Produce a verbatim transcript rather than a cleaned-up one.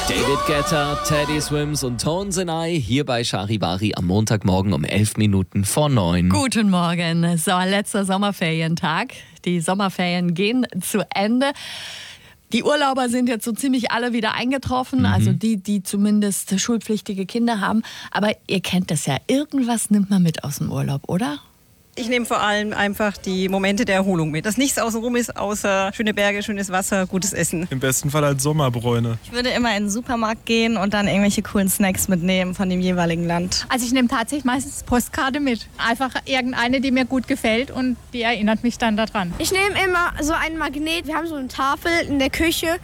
David Guetta, Teddy Swims und Tones and I hier bei Charivari am Montagmorgen um elf Minuten vor neun. Guten Morgen. So, letzter Sommerferientag. Die Sommerferien gehen zu Ende. Die Urlauber sind jetzt so ziemlich alle wieder eingetroffen, mhm. also die, die zumindest schulpflichtige Kinder haben. Aber ihr kennt das ja, irgendwas nimmt man mit aus dem Urlaub, oder? Ich nehme vor allem einfach die Momente der Erholung mit. Dass nichts außenrum ist, außer schöne Berge, schönes Wasser, gutes Essen. Im besten Fall als Sommerbräune. Ich würde immer in den Supermarkt gehen und dann irgendwelche coolen Snacks mitnehmen von dem jeweiligen Land. Also ich nehme tatsächlich meistens Postkarte mit. Einfach irgendeine, die mir gut gefällt und die erinnert mich dann daran. Ich nehme immer so einen Magnet. Wir haben so eine Tafel in der Küche